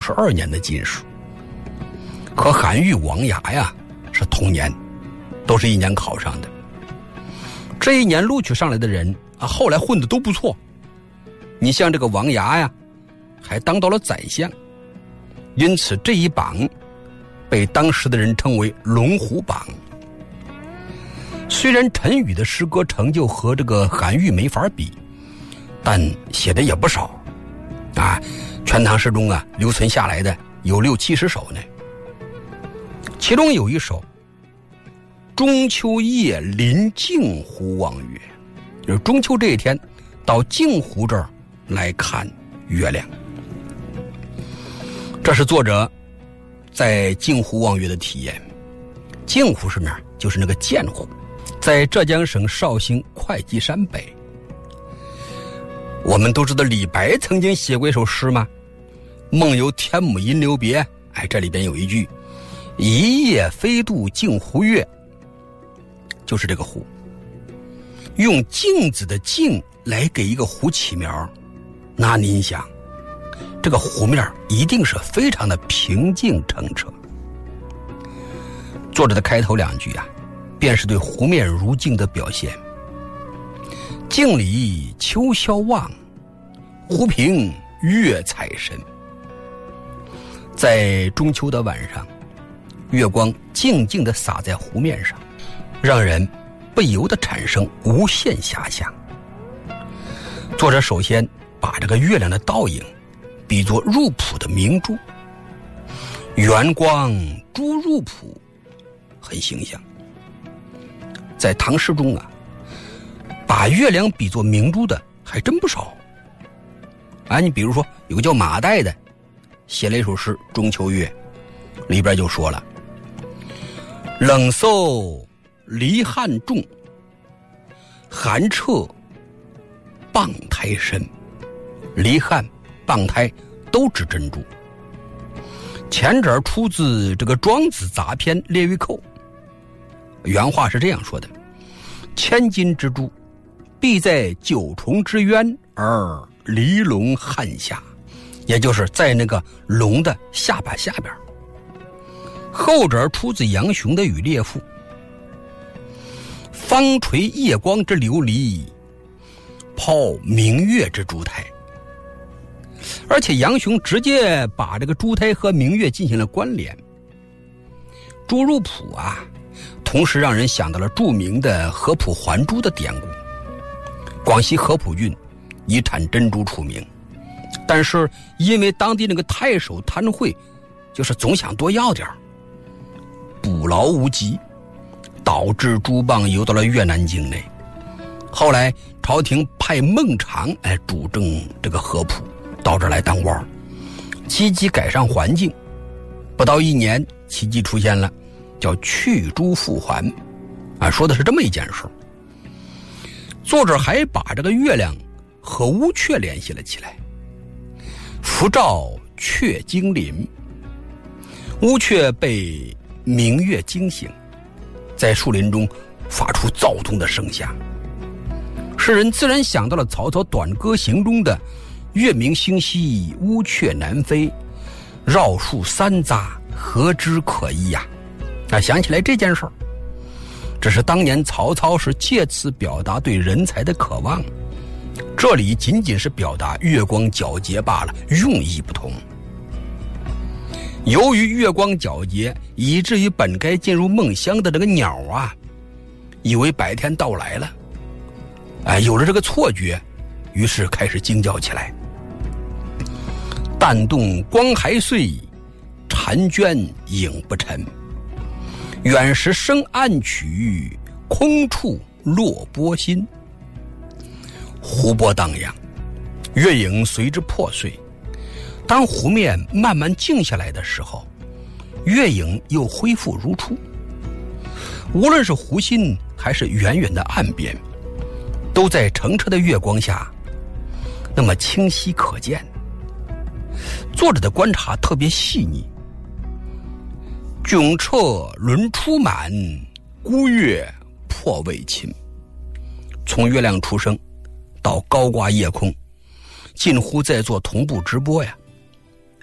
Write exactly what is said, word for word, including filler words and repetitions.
十二年的进士。可韩愈、王牙呀是同年，都是一年考上的。这一年录取上来的人啊，后来混得都不错。你像这个王牙呀，还当到了宰相，因此这一榜被当时的人称为龙虎榜。虽然陈宇的诗歌成就和这个韩愈没法比，但写的也不少啊，《全唐诗》中啊留存下来的有六七十首呢。其中有一首中秋夜临镜湖望月，就是中秋这一天到镜湖这儿来看月亮。这是作者在镜湖望月的体验。镜湖是哪儿？就是那个鉴湖，在浙江省绍兴会稽山北。我们都知道李白曾经写过一首诗吗？梦游天姥吟留别。哎，这里边有一句一夜飞渡镜湖月，就是这个湖。用镜子的镜来给一个湖起苗，那您想这个湖面一定是非常的平静澄澈。作者的开头两句啊，便是对湖面如镜的表现。镜里秋宵望，湖平月彩深。在中秋的晚上，月光静静地洒在湖面上，让人不由得产生无限遐想。作者首先把这个月亮的倒影比作入浦的明珠，圆光珠入浦，很形象。在唐诗中啊，把月亮比作明珠的还真不少。啊，你比如说有个叫马岱的，写了一首诗《中秋月》，里边就说了：冷飕离汉重，寒彻傍胎深。离汉、傍胎都指珍珠。前者出自这个《庄子杂篇·列玉寇》，原话是这样说的：千金之珠，必在九重之渊而离龙汉下，也就是在那个龙的下巴下边。后者出自杨雄的《羽猎赋》，方垂夜光之琉璃，抛明月之珠胎。而且杨雄直接把这个珠胎和明月进行了关联。珠入浦啊，同时让人想到了著名的合浦还珠的典故。广西合浦郡以产珍珠出名，但是因为当地那个太守贪贿，就是总想多要点，捕捞无极，导致珠蚌游到了越南境内。后来朝廷派孟尝来主政这个合浦，到这儿来当官，积极改善环境。不到一年，奇迹出现了，叫去珠复还啊，说的是这么一件事。作者还把这个月亮和乌鹊联系了起来。浮照鹊惊临，乌鹊被明月惊醒，在树林中发出躁动的声响。诗人自然想到了曹操《短歌行》中的月明星稀，乌鹊南飞，绕树三匝，何枝可依呀、啊？啊，想起来这件事儿，只是当年曹操是借此表达对人才的渴望，这里仅仅是表达月光皎洁罢了，用意不同。由于月光皎洁，以至于本该进入梦乡的这个鸟啊，以为白天到来了，哎，有了这个错觉，于是开始惊叫起来。但动光还碎，婵娟影不沉。远时生暗曲，空处落波心。湖波荡漾，月影随之破碎。当湖面慢慢静下来的时候，月影又恢复如初。无论是湖心还是远远的岸边，都在澄澈的月光下那么清晰可见。作者的观察特别细腻。迥彻轮出满，孤月破未侵。从月亮出生到高挂夜空，近乎在做同步直播呀。